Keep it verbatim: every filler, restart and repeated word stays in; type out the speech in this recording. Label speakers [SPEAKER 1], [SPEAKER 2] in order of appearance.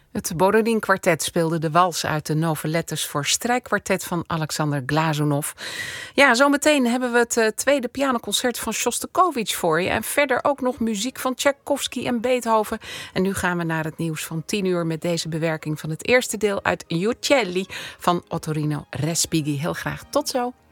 [SPEAKER 1] Het Borodin Kwartet speelde de wals uit de Novelettes voor strijkkwartet van Alexander Glazunov. Ja, zometeen hebben we het uh, tweede pianoconcert van Shostakovich voor je. En verder ook nog muziek van Tchaikovsky en Beethoven. En nu gaan we naar het nieuws van tien uur met deze bewerking van het eerste deel uit Uccelli van Ottorino Respighi. Heel graag tot zo.